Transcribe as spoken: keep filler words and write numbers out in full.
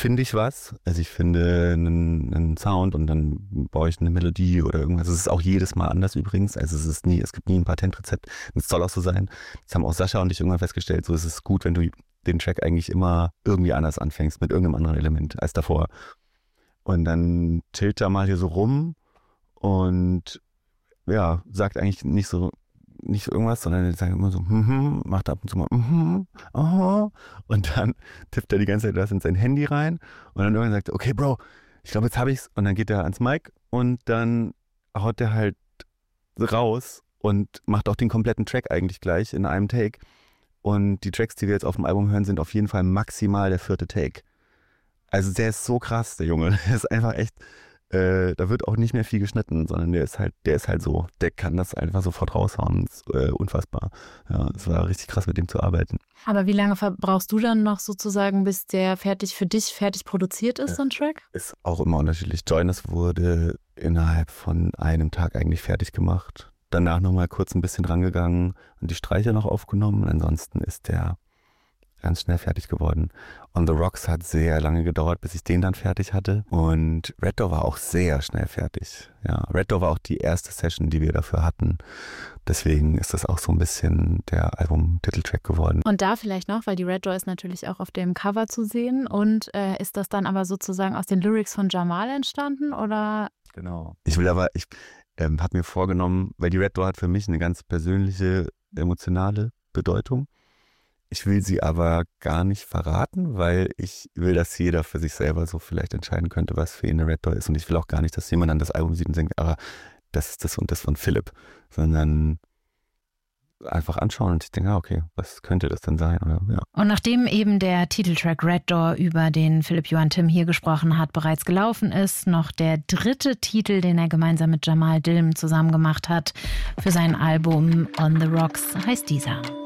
finde ich was. Also ich finde einen, einen Sound und dann baue ich eine Melodie oder irgendwas. Es ist auch jedes Mal anders übrigens. Also es ist nie, es gibt nie ein Patentrezept. Es soll auch so sein. Das haben auch Sascha und ich irgendwann festgestellt. So ist es gut, wenn du den Track eigentlich immer irgendwie anders anfängst mit irgendeinem anderen Element als davor. Und dann chillt er mal hier so rum und ja, sagt eigentlich nicht so nicht irgendwas, sondern er sagt immer so, mhm, macht ab und zu mal, mhm, aha. Und dann tippt er die ganze Zeit das in sein Handy rein und dann irgendwann sagt er, okay, Bro, ich glaube, jetzt habe ich's. Und dann geht er ans Mic und dann haut er halt raus und macht auch den kompletten Track eigentlich gleich in einem Take. Und die Tracks, die wir jetzt auf dem Album hören, sind auf jeden Fall maximal der vierte Take. Also der ist so krass, der Junge. Der ist einfach echt, äh, da wird auch nicht mehr viel geschnitten, sondern der ist halt, der ist halt so, der kann das einfach sofort raushauen. Das ist äh, unfassbar. Ja, es war richtig krass, mit dem zu arbeiten. Aber wie lange brauchst du dann noch sozusagen, bis der fertig für dich fertig produziert ist, so ein Track? Ist auch immer unterschiedlich. Joiners wurde innerhalb von einem Tag eigentlich fertig gemacht. Danach nochmal kurz ein bisschen rangegangen und die Streicher noch aufgenommen. Und ansonsten ist der ganz schnell fertig geworden. On the Rocks hat sehr lange gedauert, bis ich den dann fertig hatte. Und Red Door war auch sehr schnell fertig. Ja, Red Door war auch die erste Session, die wir dafür hatten. Deswegen ist das auch so ein bisschen der Album-Titeltrack geworden. Und da vielleicht noch, weil die Red Door ist natürlich auch auf dem Cover zu sehen. Und äh, ist das dann aber sozusagen aus den Lyrics von Jamal entstanden, oder? Genau. Ich will aber, ich ähm, habe mir vorgenommen, weil die Red Door hat für mich eine ganz persönliche, emotionale Bedeutung. Ich will sie aber gar nicht verraten, weil ich will, dass jeder für sich selber so vielleicht entscheiden könnte, was für ihn eine Red Door ist. Und ich will auch gar nicht, dass jemand an das Album sieht und denkt, aber das ist das und das von Philipp. Sondern einfach anschauen und ich denke, ah, okay, was könnte das denn sein? Oder, ja. Und nachdem eben der Titeltrack Red Door, über den Philipp Johann Timm hier gesprochen hat, bereits gelaufen ist, noch der dritte Titel, den er gemeinsam mit Jamal Dilm zusammen gemacht hat für sein Album On the Rocks, heißt dieser.